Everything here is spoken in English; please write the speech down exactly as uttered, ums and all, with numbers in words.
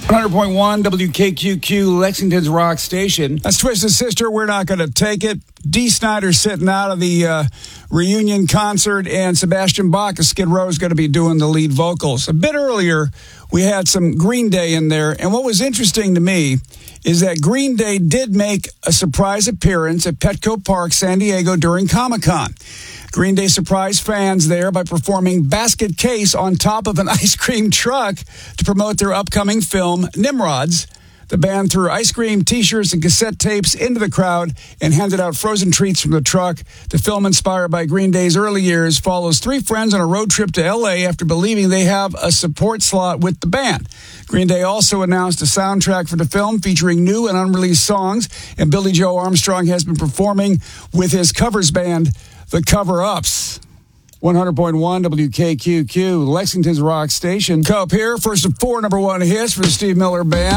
one hundred point one W K Q Q, Lexington's Rock Station. That's Twisted Sister. We're not going to take it. Dee Snider sitting out of the uh, reunion concert, and Sebastian Bach of Skid Row is going to be doing the lead vocals. A bit earlier, we had some Green Day in there, and what was interesting to me is that Green Day did make a surprise appearance at Petco Park, San Diego during Comic-Con. Green Day surprised fans there by performing Basket Case on top of an ice cream truck to promote their upcoming film, Nimrods. The band threw ice cream, T-shirts, and cassette tapes into the crowd and handed out frozen treats from the truck. The film, inspired by Green Day's early years, follows three friends on a road trip to L A after believing they have a support slot with the band. Green Day also announced a soundtrack for the film featuring new and unreleased songs, and Billy Joe Armstrong has been performing with his covers band, The Cover-Ups. one hundred point one W K Q Q, Lexington's Rock Station. Cup here, first of four number one hits for the Steve Miller Band.